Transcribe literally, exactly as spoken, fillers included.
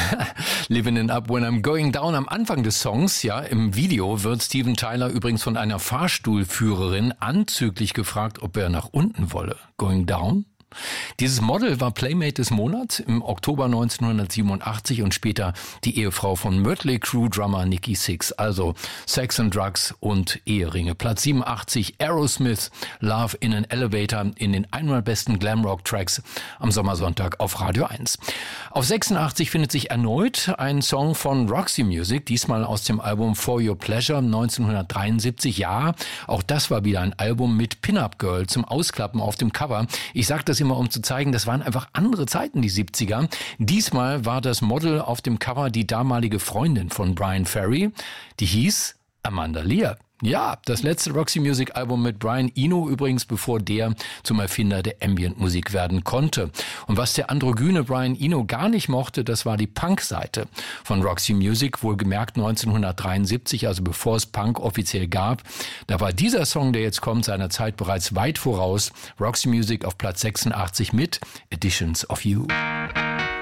Living It Up When I'm Going Down. Am Anfang des Songs, ja, im Video wird Steven Tyler übrigens von einer Fahrstuhlführerin anzüglich gefragt, ob er nach unten wolle. Going Down? Dieses Model war Playmate des Monats im Oktober neunzehnhundertsiebenundachtzig und später die Ehefrau von Mötley Crüe Drummer Nikki Sixx. Also Sex and Drugs und Eheringe. Platz siebenundachtzig Aerosmith, Love in an Elevator in den hundert besten Glamrock-Tracks am Sommersonntag auf Radio eins. Auf sechsundachtzig findet sich erneut ein Song von Roxy Music, diesmal aus dem Album For Your Pleasure neunzehnhundertdreiundsiebzig. Ja, auch das war wieder ein Album mit Pin-Up Girl zum Ausklappen auf dem Cover. Ich sage das immer, um zu zeigen, das waren einfach andere Zeiten, die siebziger. Diesmal war das Model auf dem Cover die damalige Freundin von Bryan Ferry. Die hieß Amanda Lear. Ja, das letzte Roxy Music Album mit Brian Eno übrigens, bevor der zum Erfinder der Ambient-Musik werden konnte. Und was der androgyne Brian Eno gar nicht mochte, das war die Punk-Seite von Roxy Music, wohlgemerkt neunzehnhundertdreiundsiebzig, also bevor es Punk offiziell gab. Da war dieser Song, der jetzt kommt, seiner Zeit bereits weit voraus. Roxy Music auf Platz sechsundachtzig mit Editions of You.